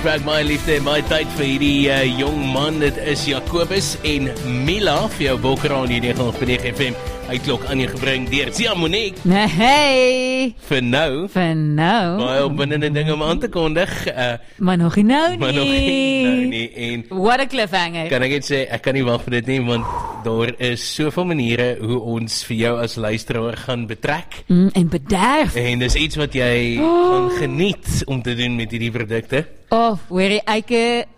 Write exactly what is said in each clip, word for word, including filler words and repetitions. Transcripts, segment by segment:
Flashback, my liefde, my tyd vir hierdie uh, jong man, dit is Jacobus en Mila vir jou Bokker aan die nege punt nege F M uitklok aan jou gebring deur Sia Monique. Nee, hey. Vir nou. Vir nou. Baie opwindende dinge om aan te kondig. Uh, maar nog nie nou nie. Maar nog nie nou nie. En what a cliffhanger. Kan ek net sê, ek kan nie wag vir dit nie, want daar is soveel maniere hoe ons vir jou as luisteraar gaan betrek. Mm, en bederf. En dis iets wat jy oh. gaan geniet om te doen met hierdie produkte. Oh, hoorie, ek,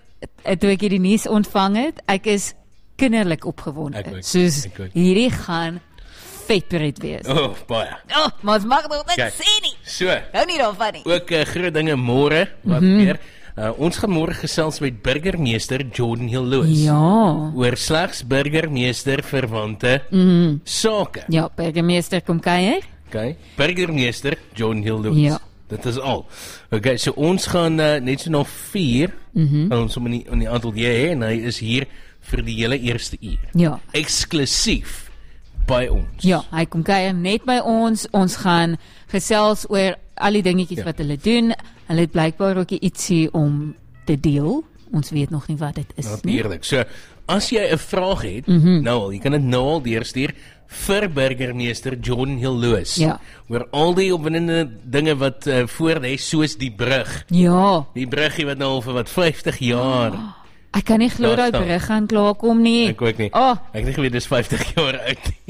toe ek hierdie nuus ontvang het, ek is kinderlik opgewonde. Soos hierdie gaan vetbreed wees. Oh, baie. Oh, maar ons mag nog niks sê nie. So. Hou nie daarvan nie. Ook uh, groot dinge môre, wat mm-hmm. meer. Uh, ons gaan môre gesels met burgemeester Jordan Hill Lewis. Ja. Oor slegs burgemeester verwante mm-hmm. sake. Ja, burgemeester kom kuier. Okay. Burgemeester Jordan Hill Lewis. Ja. Dit is al. Okay, so ons gaan uh, net so nog vier, mm-hmm. ons om in die, in die atelier hê, en hy is hier vir die hele eerste uur. Ja. Eksklusief by ons. Ja, hy kom kuier net by ons. Ons gaan gesels oor al die dingetjies ja. wat hulle doen. Hulle het blykbaar ook ietsie om te deel. Ons weet nog nie wat dit is nie. Natuurlijk. So, as jy 'n vraag het, mm-hmm. nou al, jy kan dit nou al deurstuur vir burgemeester Jordan Hill Lewis. Ja. Oor al die opwindende dinge wat uh, voor lê, soos die brug. Ja. Die bruggie wat nou al vir wat vyftig jaar. Oh. Ek kan nie glo dat die brug gaan klaarkom nie. Ek ook nie. Oh. Ek het nie geweet dis vyftig jaar oud nie.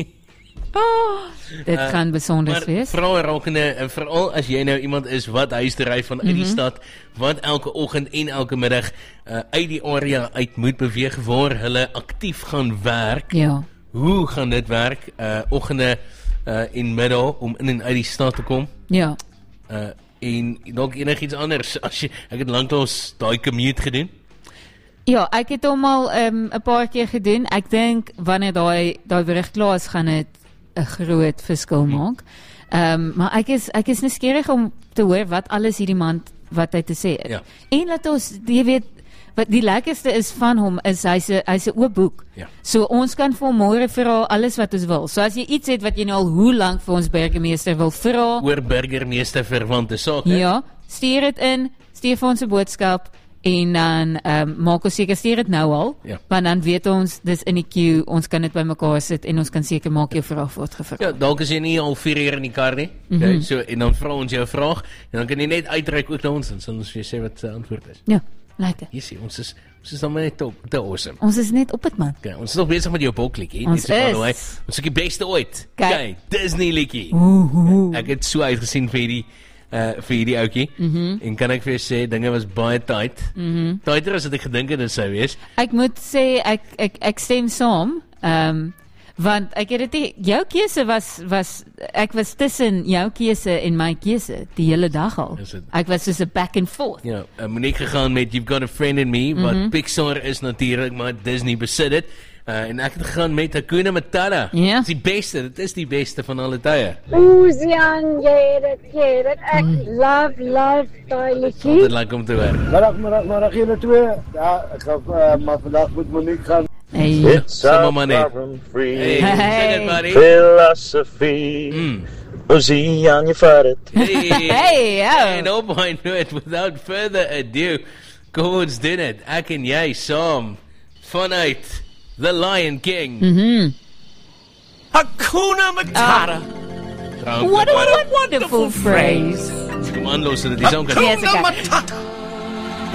Oh, dit uh, gaan besonders maar wees. Vrouwe rakende, en vooral as jy nou iemand is wat huis te ry van uit mm-hmm. die stad, wat elke oggend en elke middag uh, uit die area uit moet beweeg waar hulle aktief gaan werk. Ja. Hoe gaan dit werk? Uh, oggende uh, en middag om in en uit die stad te kom. Ja. Uh, en dalk enigiets anders. As jy, ek het lanklaas daai commute gedoen. Ja, ek het hom al 'n um, paar keer gedoen. Ek dink wanneer daai daai berig klaar is, gaan dit 'n groot verskil maak. Ehm um, maar ek is ek is nuuskierig om te hoor wat alles hierdie man wat hy te sê het. Ja. En laat ons jy weet wat die lekkerste is van hom is hy's 'n hy's 'n oop boek. Ja. So ons kan vir hom môre vra alles wat ons wil. So as jy iets het wat jy nou al hoe lank vir ons burgemeester wil vra oor burgemeester verwante sake. Ja, stuur dit in, stuur vir ons 'n boodskap. En dan um, maak ons seker stuur dit nou al, ja. want dan weet ons, dis in die queue, ons kan dit by mekaar sit en ons kan seker maak jou vraag word gevra. Ja, dalk is jy nie al vier uur in die kar nie, mm-hmm. okay, so, en dan vra ons jou vraag, en dan kan jy net uitreik ook na ons, en sal ons vir jy sê wat die antwoord is. Ja, lekker. Jy sê, ons is, ons is dan maar net op, te awesome. Ons is net op het, man. Okay, ons is nog bezig met jou bolklikkie. Ons is. Way, ons is die beste ooit. Kijk. Okay, Disney likkie. Oeh. Ek het so uitgesien vir die Uh, vir hierdie oukie, mm-hmm. en kan ek vir jou sê, dinge was baie tight, mm-hmm. tighter as wat ek gedink het dit sou wees. Ek moet sê, ek, ek, ek stem saam, um, want ek het dit, jou keuse was, was, ek was tussen jou keuse en my keuse, die hele dag al. Ek was soos 'n back and forth. Ja, uh, Monique gegaan met You've Got a Friend in Me, mm-hmm. wat Pixar is natuurlijk, maar Disney besit het. Uh, en ek het gegaan met Hakuna Matata. Ja. Dit is die beste, dit is die beste van alle tye. Oeh, Sian, jy het dit, jy het dit. Ek mm. love, love die liedjie. Altyd lekker om te hoor. Middag, middag, middag, julle twee. Ja, ek gaan uh, maar vandag met Monique gaan. Hey. It's Some a money. problem-free Hey, hey. sing it, buddy. philosophy. Mm. Ozzy on your foot. Hey, hey, yo. En op my note, without further ado, kom ons doen het. Ek en jy saam vanuit The Lion King. Mm-hmm. Hakuna Matata. Uh, what a wonderful phrase. Kom aan, los, dit is ook. Hakuna Matata.